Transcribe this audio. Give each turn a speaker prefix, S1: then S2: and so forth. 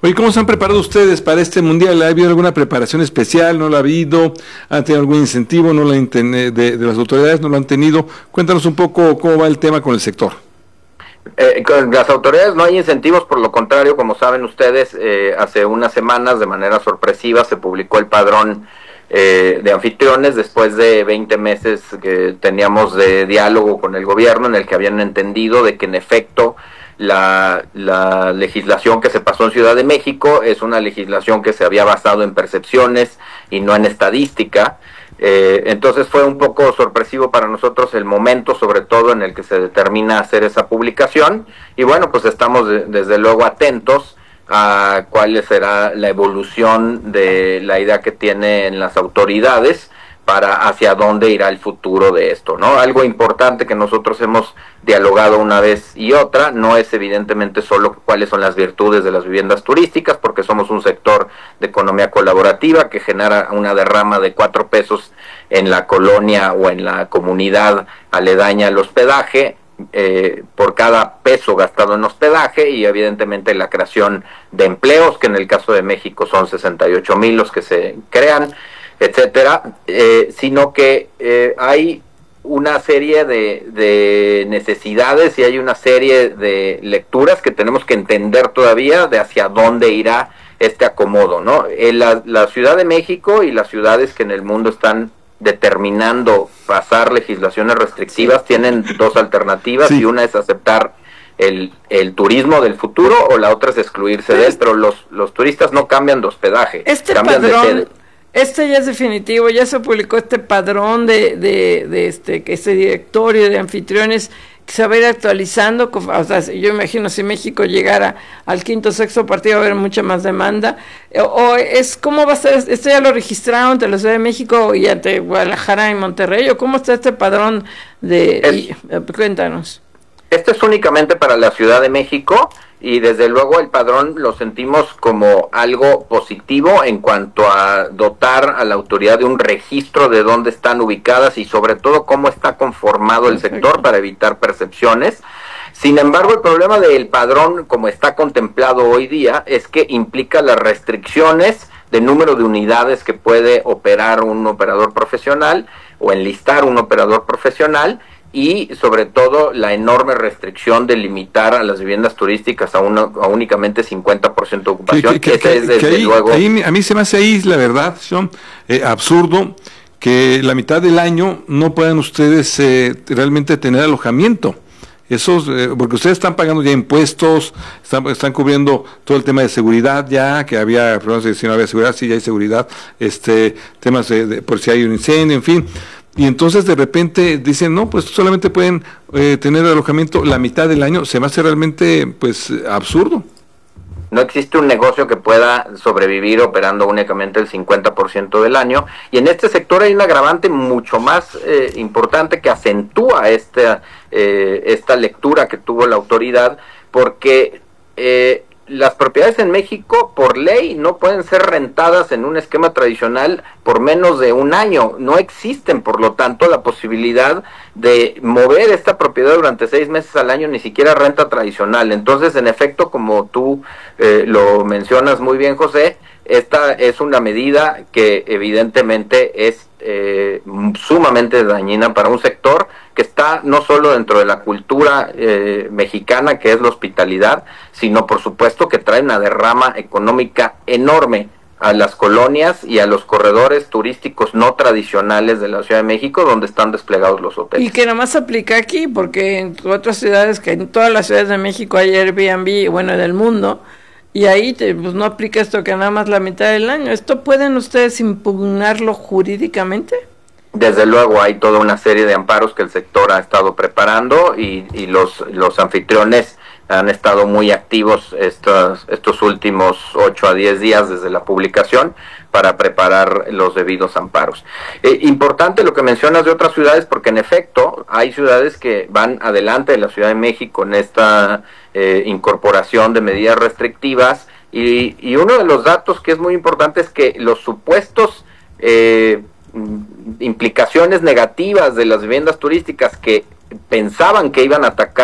S1: Oye, ¿cómo se han preparado ustedes para este mundial? ¿Ha habido alguna preparación especial? ¿No la ha habido? ¿Han tenido algún incentivo? ¿No la de las autoridades? ¿No lo han tenido? Cuéntanos un poco cómo va el tema con el sector.
S2: Con las autoridades no hay incentivos, por lo contrario, como saben ustedes, hace unas semanas de manera sorpresiva se publicó el padrón de anfitriones después de 20 meses que teníamos de diálogo con el gobierno, en el que habían entendido de que en efecto la legislación que se pasó en Ciudad de México es una legislación que se había basado en percepciones y no en estadística. Entonces fue un poco sorpresivo para nosotros el momento, sobre todo en el que se determina hacer esa publicación, y bueno, pues estamos desde luego atentos a cuál será la evolución de la idea que tienen las autoridades para hacia dónde irá el futuro de esto, ¿no? Algo importante que nosotros hemos dialogado una vez y otra, no es evidentemente solo cuáles son las virtudes de las viviendas turísticas, porque somos un sector de economía colaborativa que genera una derrama de 4 pesos en la colonia o en la comunidad aledaña al hospedaje, por cada peso gastado en hospedaje, y evidentemente la creación de empleos, que en el caso de México son 68,000 los que se crean, etcétera, sino que hay una serie de necesidades y hay una serie de lecturas que tenemos que entender todavía de hacia dónde irá este acomodo, ¿no? La Ciudad de México y las ciudades que en el mundo están determinando pasar legislaciones restrictivas tienen dos alternativas, y una es aceptar el turismo del futuro, o la otra es excluirse de él, pero los turistas no cambian de hospedaje, cambian de sede.
S3: Este ya es definitivo, ya se publicó este padrón que este directorio de anfitriones que se va a ir actualizando. O sea, yo imagino si México llegara al 5º o 6º partido va a haber mucha más demanda, o es cómo va a ser, esto ya lo registraron ante la Ciudad de México y ante Guadalajara y Monterrey, o cómo está este padrón cuéntanos.
S2: Esto es únicamente para la Ciudad de México, y desde luego el padrón lo sentimos como algo positivo en cuanto a dotar a la autoridad de un registro de dónde están ubicadas y sobre todo cómo está conformado el sector para evitar percepciones. Sin embargo, el problema del padrón, como está contemplado hoy día, es que implica las restricciones de número de unidades que puede operar un operador profesional o enlistar un operador profesional, y sobre todo la enorme restricción de limitar a las viviendas turísticas a únicamente 50% de ocupación.
S1: Luego... a mí se me hace ahí, la verdad, Sean, absurdo que la mitad del año no puedan ustedes realmente tener alojamiento. Eso, porque ustedes están pagando ya impuestos, están cubriendo todo el tema de seguridad ya, que había, perdón, si no había seguridad, sí ya hay seguridad, temas por si hay un incendio, en fin. Y entonces de repente dicen, no, pues solamente pueden tener alojamiento la mitad del año. Se me hace realmente, pues, absurdo.
S2: No existe un negocio que pueda sobrevivir operando únicamente el 50% del año, y en este sector hay un agravante mucho más importante que acentúa esta lectura que tuvo la autoridad, porque las propiedades en México, por ley, no pueden ser rentadas en un esquema tradicional por menos de un año. No existen, por lo tanto, la posibilidad de mover esta propiedad durante 6 meses al año, ni siquiera renta tradicional. Entonces, en efecto, como tú lo mencionas muy bien, José, esta es una medida que evidentemente es sumamente dañina para un sector que está no solo dentro de la cultura mexicana, que es la hospitalidad, sino por supuesto que trae una derrama económica enorme a las colonias y a los corredores turísticos no tradicionales de la Ciudad de México, donde están desplegados los hoteles.
S3: Y que nada más aplica aquí, porque en otras ciudades, que en todas las ciudades de México hay Airbnb, bueno, en el mundo, y ahí pues no aplica esto que nada más la mitad del año. ¿Esto pueden ustedes impugnarlo jurídicamente?
S2: Desde luego hay toda una serie de amparos que el sector ha estado preparando, y los anfitriones han estado muy activos estos últimos 8 a 10 días desde la publicación para preparar los debidos amparos. Importante lo que mencionas de otras ciudades, porque en efecto hay ciudades que van adelante de la Ciudad de México en esta incorporación de medidas restrictivas, y uno de los datos que es muy importante es que los supuestos implicaciones negativas de las viviendas turísticas que pensaban que iban a atacar